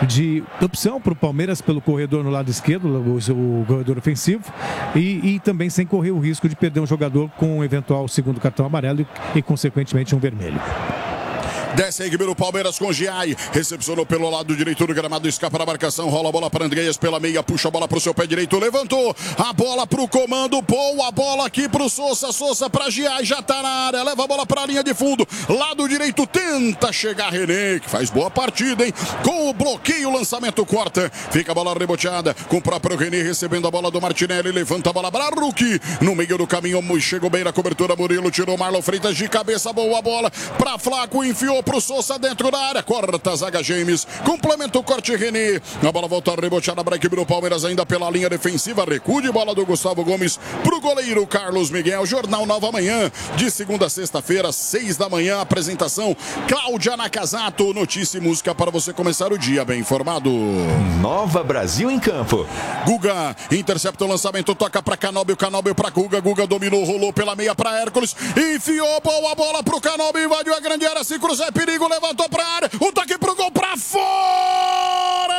de opção para o Palmeiras pelo corredor no lado esquerdo, o corredor ofensivo, e também sem correr o risco de perder um jogador com um eventual segundo cartão amarelo e consequentemente um vermelho. Desce a equipe do Palmeiras com Giai. Recepcionou pelo lado direito do gramado. Escapa na marcação. Rola a bola para Andreas pela meia. Puxa a bola para o seu pé direito. Levantou. A bola para o comando. Boa bola aqui para o Sousa. Sousa para Giai. Já está na área. Leva a bola para a linha de fundo. Lado direito. Tenta chegar René, que faz boa partida, hein? Com o bloqueio. O lançamento corta. Fica a bola reboteada. Com o próprio René recebendo a bola do Martinelli. Levanta a bola para Ruki. No meio do caminho. Chegou bem na cobertura. Murilo tirou Marlon Freitas de cabeça. Boa bola para Flaco. Enfiou pro Sousa dentro da área, corta a zaga James, complementa o corte René, a bola volta a rebotear para a equipe do Palmeiras ainda pela linha defensiva, recuo de bola do Gustavo Gomes pro goleiro Carlos Miguel. Jornal Nova Manhã, de segunda a sexta-feira, 6 da manhã, apresentação Cláudia Nakazato, notícia e música para você começar o dia bem informado. Nova Brasil em campo. Guga intercepta o lançamento, toca para Canóbio, Canóbio para Guga, Guga dominou, rolou pela meia para Hércules, enfiou boa bola pro Canóbio, invadiu a grande área, se cruza, perigo, levantou pra área, o toque pro gol pra fora!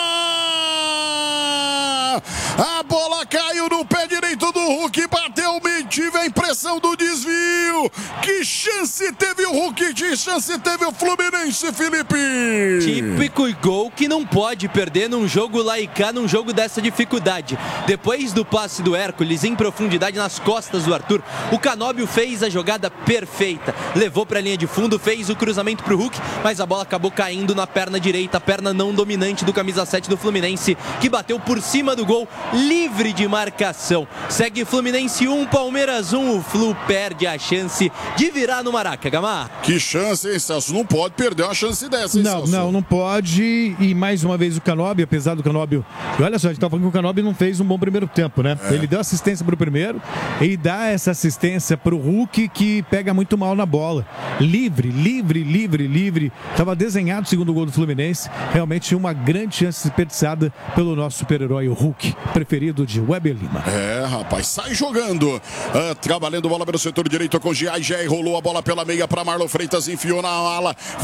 A bola caiu no pé direito do Hulk, bateu, tive a impressão do desvio. Que chance teve o Hulk, que chance teve o Fluminense, Felipe? Típico gol que não pode perder num jogo lá e cá, num jogo dessa dificuldade. Depois do passe do Hércules em profundidade nas costas do Arthur, o Canóbio fez a jogada perfeita, levou para a linha de fundo, fez o cruzamento para o Hulk, mas a bola acabou caindo na perna direita, a perna não dominante do camisa 7 do Fluminense, que bateu por cima do gol, livre de marcação. Segue Fluminense 1, Palmeiras 1, o Flu perde a chance de virar no Maraca, Gamar. Que chance, hein, Celso? Não pode perder uma chance dessa, hein, Celso? Não pode. E mais uma vez o Canóbio, apesar do Canóbio... E olha só, a gente tá falando que o Canóbio não fez um bom primeiro tempo, né? Ele deu assistência pro primeiro e dá essa assistência pro Hulk, que pega muito mal na bola. Livre. Tava desenhado o segundo gol do Fluminense. Realmente uma grande chance desperdiçada pelo nosso super-herói, o Hulk, preferido de Weber Lima. Rapaz, sai jogando. Trabalhando bola pelo setor direito com Giai. Rolou a bola pela meia para Marlon Freitas, enfiou na ala.